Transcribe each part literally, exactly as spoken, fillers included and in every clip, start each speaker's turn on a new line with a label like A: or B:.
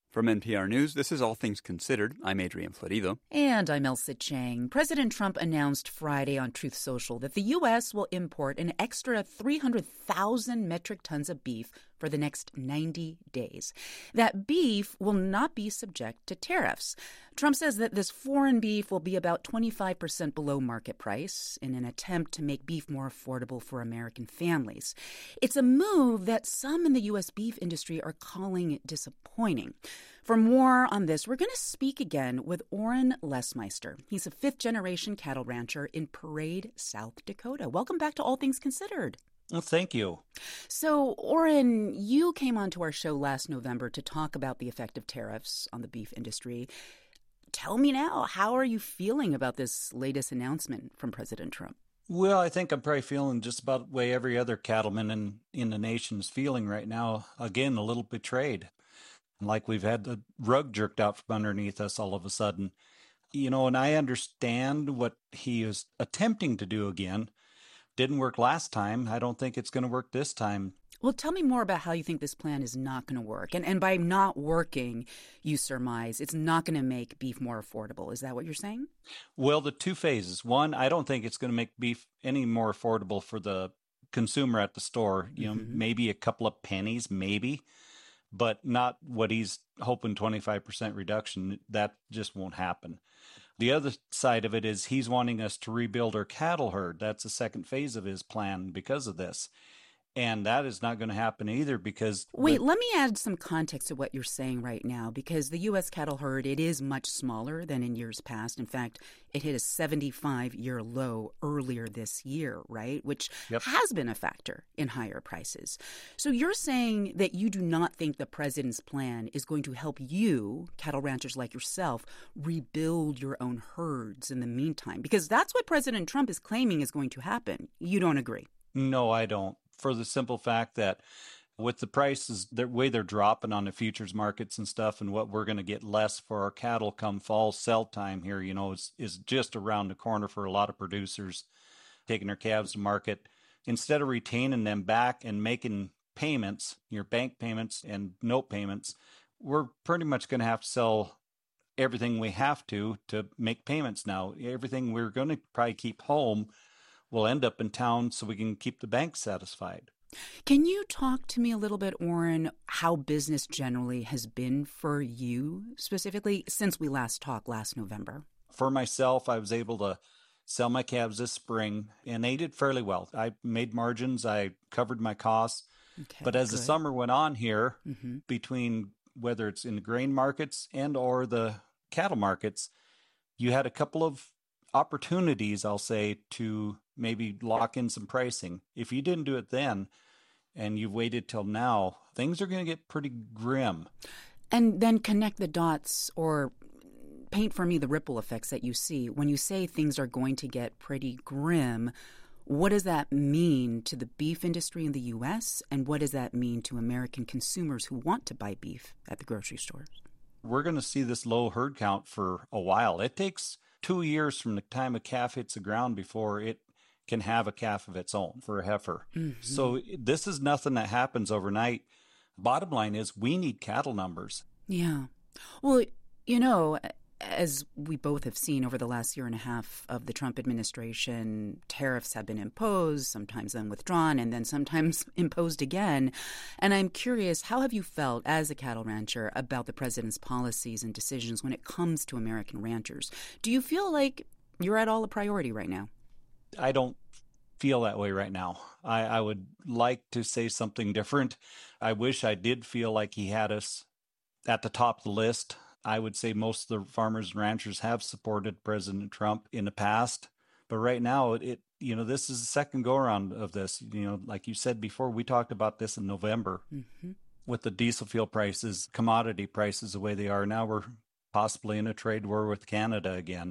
A: From N P R News, this is All Things Considered. I'm Adrian Florido.
B: And I'm Elsa Chang. President Trump announced Friday on Truth Social that the U S will import an extra three hundred thousand metric tons of beef for the next ninety days. That beef will not be subject to tariffs. Trump says that this foreign beef will be about twenty-five percent below market price in an attempt to make beef more affordable for American families. It's a move that some in the U S beef industry are calling disappointing. For more on this, we're going to speak again with Oren Lesmeister. He's a fifth-generation cattle rancher in Parade, South Dakota. Welcome back to All Things Considered.
C: Well, thank you.
B: So, Oren, you came onto our show last November to talk about the effect of tariffs on the beef industry. Tell me now, how are you feeling about this latest announcement from President Trump?
C: Well, I think I'm probably feeling just about the way every other cattleman in, in the nation is feeling right now. Again, a little betrayed. Like we've had the rug jerked out from underneath us all of a sudden. You know, and I understand what he is attempting to do again. Didn't work last time. I don't think it's going to work this time.
B: Well, tell me more about how you think this plan is not going to work. And and by not working, you surmise it's not going to make beef more affordable. Is that what you're saying?
C: Well, the two phases. One, I don't think it's going to make beef any more affordable for the consumer at the store. You know, mm-hmm. maybe a couple of pennies, maybe. But not what he's hoping, twenty-five percent reduction. That just won't happen. The other side of it is he's wanting us to rebuild our cattle herd. That's the second phase of his plan because of this. And that is not going to happen either because...
B: Wait, the- let me add some context to what you're saying right now, because the U S cattle herd, it is much smaller than in years past. In fact, it hit a seventy-five-year low earlier this year, right? Which yep. has been a factor in higher prices. So you're saying that you do not think the president's plan is going to help you, cattle ranchers like yourself, rebuild your own herds in the meantime? Because that's what President Trump is claiming is going to happen. You don't agree?
C: No, I don't. For the simple fact that with the prices, the way they're dropping on the futures markets and stuff, and what we're going to get less for our cattle come fall sell time here, you know, is, is just around the corner for a lot of producers taking their calves to market. Instead of retaining them back and making payments, your bank payments and note payments, we're pretty much going to have to sell everything we have to to make payments now. Everything we're going to probably keep home will end up in town so we can keep the bank satisfied.
B: Can you talk to me a little bit, Oren, how business generally has been for you specifically since we last talked last November?
C: For myself, I was able to sell my calves this spring, and they did fairly well. I made margins. I covered my costs. Okay, but as good. the summer went on here, mm-hmm. between whether it's in the grain markets and or the cattle markets, you had a couple of opportunities, I'll say, to maybe lock in some pricing. If you didn't do it then and you've waited till now, things are going to get pretty grim.
B: And then connect the dots or paint for me the ripple effects that you see. When you say things are going to get pretty grim, what does that mean to the beef industry in the U S? And what does that mean to American consumers who want to buy beef at the grocery stores?
C: We're going to see this low herd count for a while. It takes two years from the time a calf hits the ground before it can have a calf of its own for a heifer. Mm-hmm. So this is nothing that happens overnight. Bottom line is we need cattle numbers.
B: Yeah. Well, you know, as we both have seen over the last year and a half of the Trump administration, tariffs have been imposed, sometimes then withdrawn, and then sometimes imposed again. And I'm curious, how have you felt as a cattle rancher about the president's policies and decisions when it comes to American ranchers? Do you feel like you're at all a priority right now?
C: I don't feel that way right now. I, I would like to say something different. I wish I did feel like he had us at the top of the list. I would say most of the farmers and ranchers have supported President Trump in the past. But right now, it you know, this is the second go-around of this. You know, like you said before, we talked about this in November mm-hmm. with the diesel fuel prices, commodity prices the way they are. Now we're possibly in a trade war with Canada again.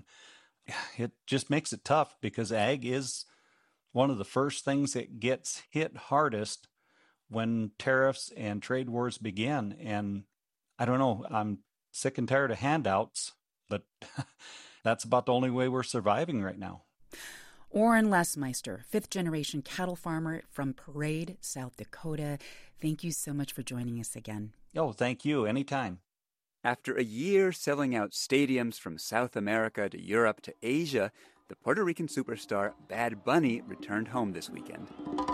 C: It just makes it tough because ag is one of the first things that gets hit hardest when tariffs and trade wars begin. And I don't know, I'm sick and tired of handouts, but that's about the only way we're surviving right now.
B: Oren Lesmeister, fifth-generation cattle farmer from Parade, South Dakota. Thank you so much for joining us again.
C: Oh, thank you. Anytime.
A: After a year selling out stadiums from South America to Europe to Asia, the Puerto Rican superstar Bad Bunny returned home this weekend.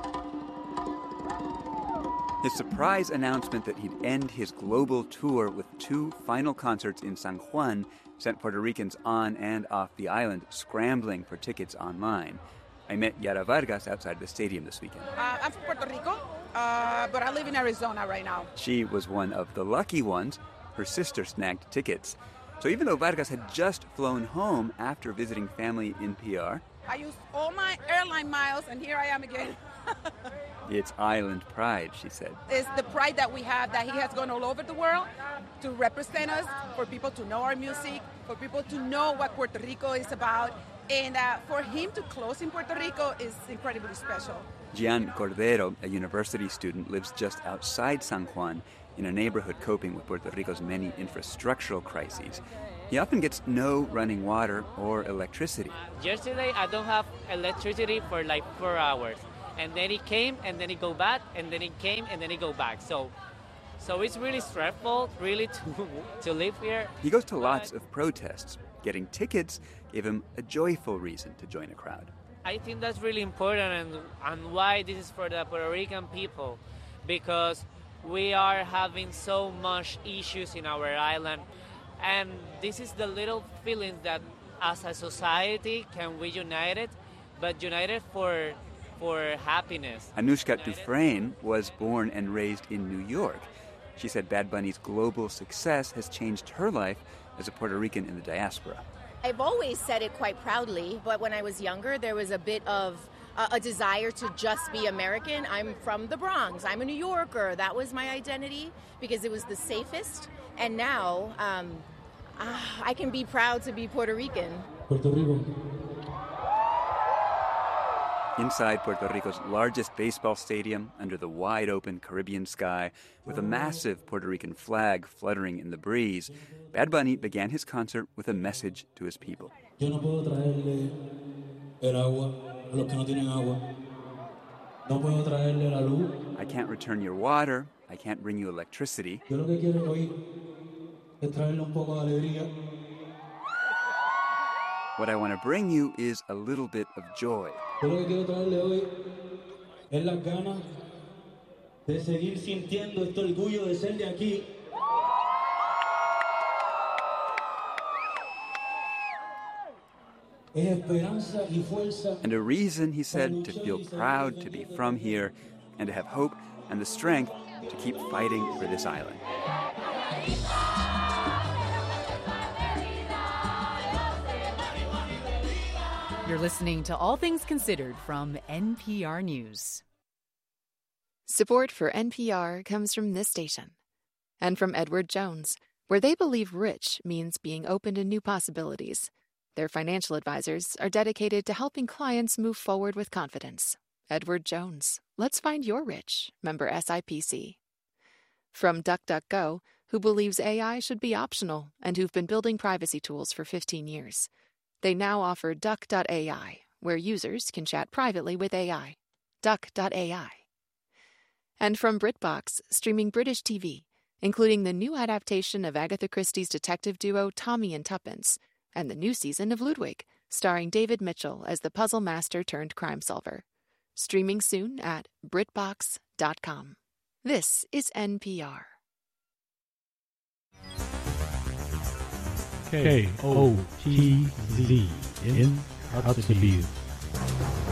A: His surprise announcement that he'd end his global tour with two final concerts in San Juan sent Puerto Ricans on and off the island scrambling for tickets online. I met Yara Vargas outside the stadium this weekend.
D: Uh, I'm from Puerto Rico, uh, but I live in Arizona right now.
A: She was one of the lucky ones. Her sister snagged tickets. So even though Vargas had just flown home after visiting family in P R,
D: I used all my airline miles, and here I am again.
A: It's island pride, she said.
D: It's the pride that we have that he has gone all over the world to represent us, for people to know our music, for people to know what Puerto Rico is about. And uh, for him to close in Puerto Rico is incredibly special.
A: Gian Cordero, a university student, lives just outside San Juan in a neighborhood coping with Puerto Rico's many infrastructural crises. He often gets no running water or electricity.
E: Yesterday, I don't have electricity for like four hours. And then it came, and then it go back, and then it came, and then it go back. So so it's really stressful, really, to, to live here.
A: He goes to lots of protests. Getting tickets gave him a joyful reason to join a crowd.
E: I think that's really important, and, and why this is for the Puerto Rican people, because we are having so much issues in our island. And this is the little feelings that as a society can we united, but united for for happiness.
A: Anushka Dufresne was born and raised in New York. She said Bad Bunny's global success has changed her life as a Puerto Rican in the diaspora.
F: I've always said it quite proudly, but when I was younger, there was a bit of uh, a desire to just be American. I'm from the Bronx. I'm a New Yorker. That was my identity because it was the safest. And now um, uh, I can be proud to be Puerto Rican.
G: Puerto Rico.
A: Inside Puerto Rico's largest baseball stadium, under the wide-open Caribbean sky, with a massive Puerto Rican flag fluttering in the breeze, Bad Bunny began his concert with a message to his people.
G: Yo no puedo traerle el agua a los que no tienen agua. No puedo traerle la luz.
A: I can't return your water. I can't bring you electricity.
G: Yo lo que quiero hoy es traerle un poco de alegría.
A: What I want to bring you is a little bit of joy.
G: Yo lo que quiero traerle hoy es las ganas de seguir sintiendo este orgullo de ser de aquí. Es esperanza y fuerza.
A: And a reason, he said, to feel proud to be from here and to have hope and the strength to keep fighting for this island.
B: You're listening to All Things Considered from N P R News.
H: Support for N P R comes from this station and from Edward Jones, where they believe rich means being open to new possibilities. Their financial advisors are dedicated to helping clients move forward with confidence. Edward Jones. Let's find your rich. Member S I P C. From DuckDuckGo, who believes A I should be optional and who've been building privacy tools for fifteen years. They now offer Duck dot A I, where users can chat privately with A I. Duck dot A I. And from BritBox, streaming British T V, including the new adaptation of Agatha Christie's detective duo Tommy and Tuppence, and the new season of Ludwig, starring David Mitchell as the puzzle master turned crime solver. Streaming soon at Britbox dot com. This is N P R.
I: K O T Z in Huddersfield.